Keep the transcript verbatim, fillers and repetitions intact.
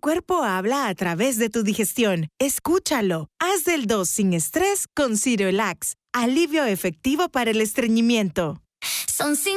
cuerpo habla a través de tu digestión. Escúchalo. Haz del dos sin estrés con Cirelax. Alivio efectivo para el estreñimiento. Son